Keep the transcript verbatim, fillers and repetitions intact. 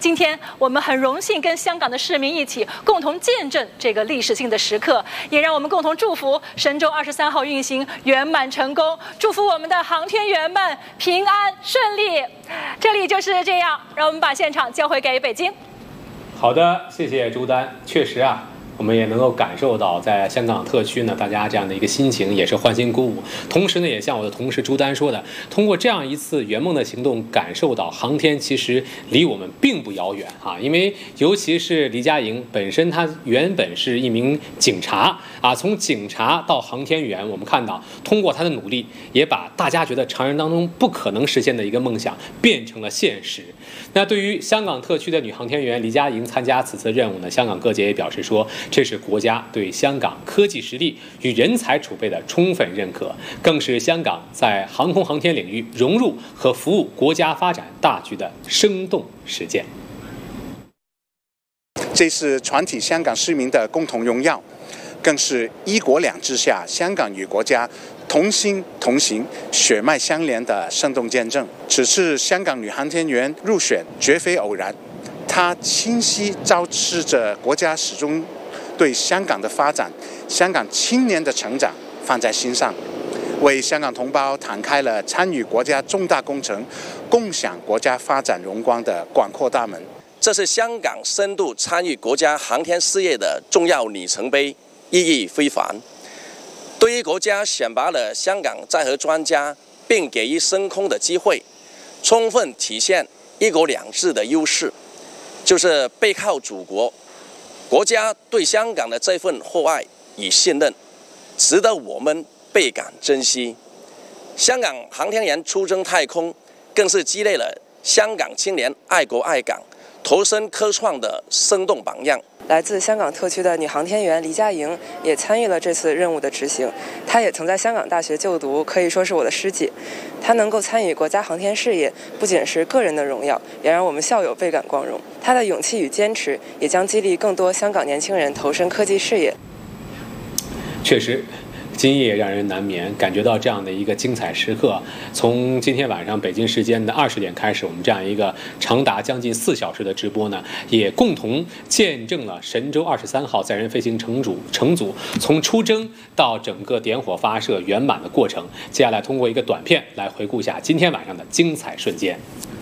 今天我们很荣幸跟香港的市民一起共同见证这个历史性的时刻，也让我们共同祝福神舟二十三号运行圆满成功，祝福我们的航天员们平安顺利。这里就是这样，让我们把现场交回给北京。 好的，谢谢朱丹。确实啊，我们也能够感受到，在香港特区呢，大家这样的一个心情也是欢欣鼓舞。同时呢，也像我的同事朱丹说的，通过这样一次圆梦的行动，感受到航天其实离我们并不遥远啊。因为尤其是黎佳莹本身，她原本是一名警察啊，从警察到航天员，我们看到通过她的努力，也把大家觉得常人当中不可能实现的一个梦想变成了现实。那对于香港特区的女航天员黎佳莹参加此次任务呢，香港各界也表示说，这是国家对香港科技实力与人才储备的充分认可，更是香港在航空航天领域融入和服务国家发展大局的生动实践。 这是全体香港市民的共同荣耀，更是一国两制下香港与国家同心同行、血脉相连的生动见证。此次香港女航天员入选绝非偶然，她清晰昭示着国家始终对香港的发展、香港青年的成长放在心上，为香港同胞敞开了参与国家重大工程、共享国家发展荣光的广阔大门。 这是香港深度参与国家航天事业的重要里程碑，意义非凡。对于国家选拔了香港载荷专家，并给予升空的机会，充分体现一国两制的优势，就是背靠祖国，国家对香港的这份厚爱与信任，值得我们倍感珍惜。香港航天员出征太空，更是积累了香港青年爱国爱港、投身科创的生动榜样。 来自香港特区的女航天员黎佳莹也参与了这次任务的执行，她也曾在香港大学就读，可以说是我的师姐。她能够参与国家航天事业，不仅是个人的荣耀，也让我们校友倍感光荣。她的勇气与坚持，也将激励更多香港年轻人投身科技事业。 确实，今夜让人难眠，感觉到这样的一个精彩时刻。从今天晚上北京时间的二十点开始，我们这样一个长达将近四小时的直播呢，也共同见证了神舟二十三号载人飞行乘组乘组从出征到整个点火发射圆满的过程。接下来通过一个短片来回顾一下今天晚上的精彩瞬间。